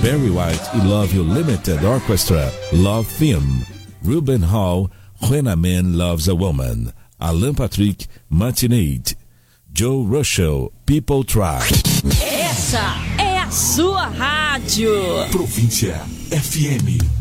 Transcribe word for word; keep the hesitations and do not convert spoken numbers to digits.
Barry White e Love You Limited Orchestra, Love Theme. Ruben Hall, When a Man Loves a Woman. Alan Patrick, Matinade. Joe Russell, People Try. Essa é a sua rádio. Província F M.